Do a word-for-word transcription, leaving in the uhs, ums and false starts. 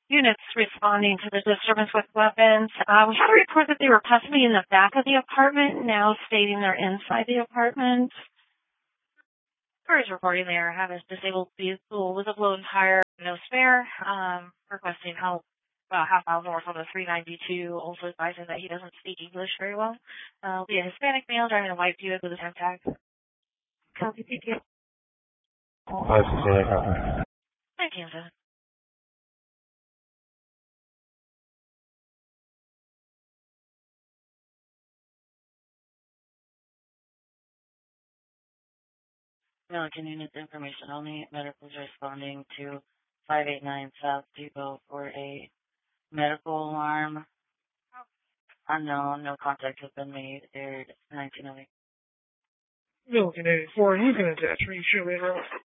Units responding to the disturbance with weapons. Uh, we had a report that they were possibly in the back of the apartment, now stating they're inside the apartment. First reporting there have a disabled vehicle with a blown tire, no spare, um, requesting help about half mile north on the three ninety-two, also advising that he doesn't speak English very well. Uh, will be a Hispanic male driving a white Buick with a temp tag. Copy, thank you. Thank you, sir. No, can you need the information only? Medical's responding to five eight nine South Depot for a medical alarm. Unknown, no contact has been made. Aired nineteen oh eight. Milligan eighty-four, you can attach me, show me around.